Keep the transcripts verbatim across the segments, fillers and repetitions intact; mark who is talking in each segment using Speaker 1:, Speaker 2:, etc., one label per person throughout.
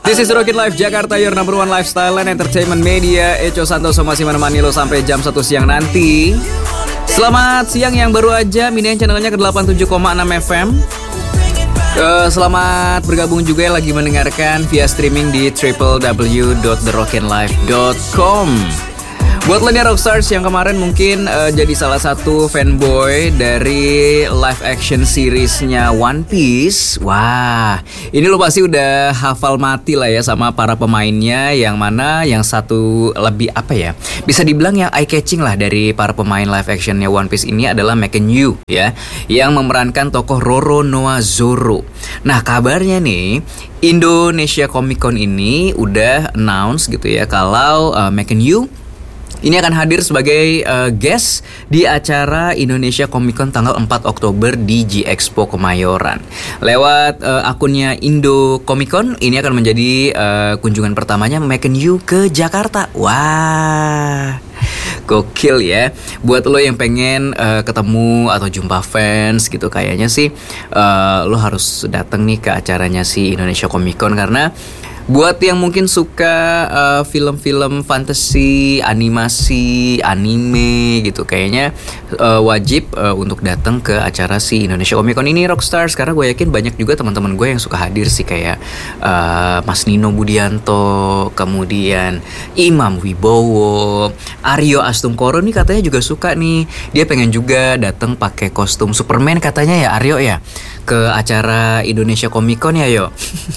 Speaker 1: This is Rockin Life Jakarta, your number one lifestyle and entertainment media. Echo Santoso masih menemani lo sampai jam satu siang nanti. Selamat siang yang baru aja pindahin channelnya ke delapan puluh tujuh koma enam F M. Uh, selamat bergabung juga yang lagi mendengarkan via streaming di w w w dot the rockin life dot com. Buat lo nih Rockstars yang kemarin mungkin uh, jadi salah satu fanboy dari live action seriesnya One Piece. Wah, ini lo pasti udah hafal mati lah ya sama para pemainnya. Yang mana yang satu lebih apa ya, bisa dibilang yang eye catching lah dari para pemain live actionnya One Piece ini adalah Maken Yu ya, yang memerankan tokoh Roronoa Zoro. Nah kabarnya nih Indonesia Comic Con ini udah announce gitu ya kalau uh, Maken Yu ini akan hadir sebagai uh, guest di acara Indonesia Comic Con tanggal empat Oktober di G Expo Kemayoran. Lewat uh, akunnya Indo Comic Con, ini akan menjadi uh, kunjungan pertamanya Maken Yu ke Jakarta. Wah, gokil ya. Buat lo yang pengen uh, ketemu atau jumpa fans gitu, kayaknya sih uh, lo harus datang nih ke acaranya si Indonesia Comic Con. Karena buat yang mungkin suka uh, film-film fantasi, animasi, anime gitu, kayaknya uh, wajib uh, untuk datang ke acara si Indonesia Comic Con ini Rockstars. Karena gue yakin banyak juga teman-teman gue yang suka hadir sih, kayak uh, Mas Nino Budianto, kemudian Imam Wibowo, Aryo Astungkoro nih katanya juga suka nih. Dia pengen juga datang pakai kostum Superman katanya ya Aryo ya, ke acara Indonesia Comic Con ya yo.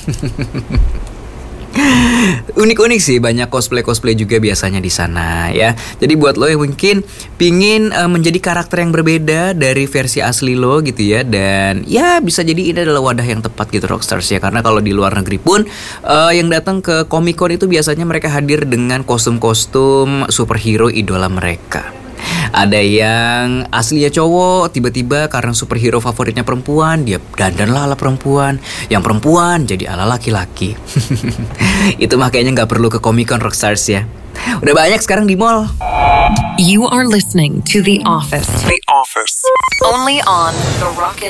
Speaker 1: Unik-unik sih, banyak cosplay-cosplay juga biasanya di sana ya. Jadi buat lo yang mungkin pingin uh, menjadi karakter yang berbeda dari versi asli lo gitu ya, dan ya bisa jadi ini adalah wadah yang tepat gitu Rockstars ya. Karena kalau di luar negeri pun uh, yang datang ke Comic Con itu biasanya mereka hadir dengan kostum-kostum superhero idola mereka. Ada yang aslinya cowok, tiba-tiba karena superhero favoritnya perempuan, dia dandan lah ala perempuan. Yang perempuan jadi ala laki-laki. Itu makanya gak perlu ke Comic Con Rockstars ya. Udah banyak sekarang di mall.
Speaker 2: You are listening to The Office.
Speaker 3: The Office.
Speaker 2: Only on The Rockin'